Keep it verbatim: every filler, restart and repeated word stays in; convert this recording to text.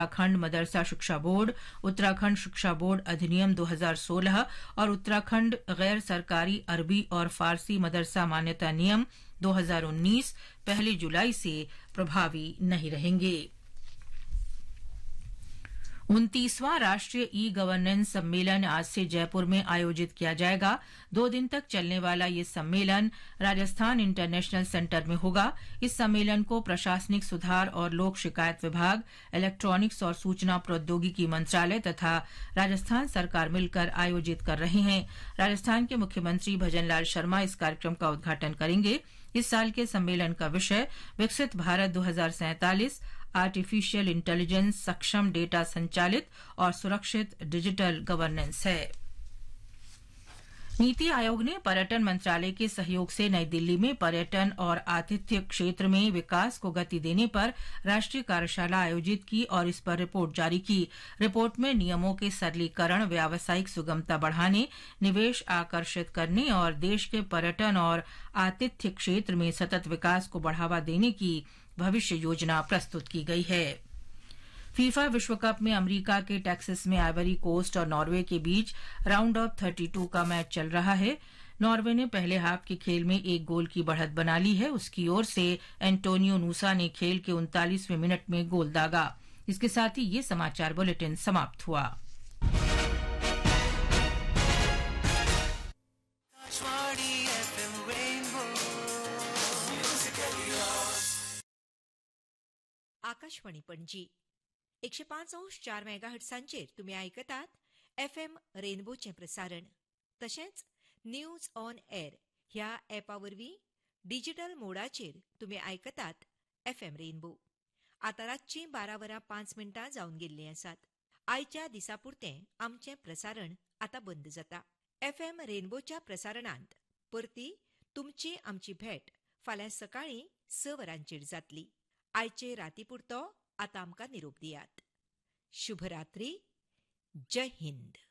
उत्तराखंड मदरसा शिक्षा बोर्ड, उत्तराखंड शिक्षा बोर्ड अधिनियम दो हज़ार सोलह और उत्तराखंड गैर सरकारी अरबी और फारसी मदरसा मान्यता नियम दो हज़ार उन्नीस पहली जुलाई से प्रभावी नहीं रहेंगे। उनतीसवां राष्ट्रीय ई गवर्नेंस सम्मेलन आज से जयपुर में आयोजित किया जाएगा। दो दिन तक चलने वाला ये सम्मेलन राजस्थान इंटरनेशनल सेंटर में होगा। इस सम्मेलन को प्रशासनिक सुधार और लोक शिकायत विभाग, इलेक्ट्रॉनिक्स और सूचना प्रौद्योगिकी मंत्रालय तथा राजस्थान सरकार मिलकर आयोजित कर रहे हैं। राजस्थान के मुख्यमंत्री भजनलाल शर्मा इस कार्यक्रम का उद्घाटन करेंगे। इस साल के सम्मेलन का विषय विकसित भारत दो हज़ार सैंतालीस, आर्टिफिशियल इंटेलिजेंस, सक्षम डेटा संचालित और सुरक्षित डिजिटल गवर्नेंस है। नीति आयोग ने पर्यटन मंत्रालय के सहयोग से नई दिल्ली में पर्यटन और आतिथ्य क्षेत्र में विकास को गति देने पर राष्ट्रीय कार्यशाला आयोजित की और इस पर रिपोर्ट जारी की। रिपोर्ट में नियमों के सरलीकरण, व्यावसायिक सुगमता बढ़ाने, निवेश आकर्षित करने और देश के पर्यटन और आतिथ्य क्षेत्र में सतत विकास को बढ़ावा देने की भविष्य योजना प्रस्तुत की गई है। फीफा विश्व कप में अमेरिका के टेक्सास में आइवरी कोस्ट और नॉर्वे के बीच राउंड ऑफ बत्तीस का मैच चल रहा है। नॉर्वे ने पहले हाफ के खेल में एक गोल की बढ़त बना ली है। उसकी ओर से एंटोनियो नूसा ने खेल के उनतालीसवें मिनट में गोल दागा। इसके साथ ही ये समाचार बुलेटिन समाप्त हुआ। आकाशवाणी पणजी एकशे पाच अंश चार मेगाहर्ट्झांचेर तुमी आयकतात एफ एम रेनबोचें प्रसारण। तशेंच न्यूज ऑन एअर ह्या एपा वरवीं डिजिटल मोडाचेर तुमी आयकतात एफ एम रेनबो। आतां रातचीं बारा वरां पांच मिनटां जावन गेल्लीं आसात। आयच्या दिसा पुरतें आमचें प्रसारण आतां बंद जाता। एफ एम रेनबोच्या प्रसारणांत परती तुमची आमची भेट फाल्यां सकाळीं स वरांचेर जातली। आयचे राती पुरतो आतां आमकां निरोप दियात। शुभरात्री, जय हिंद।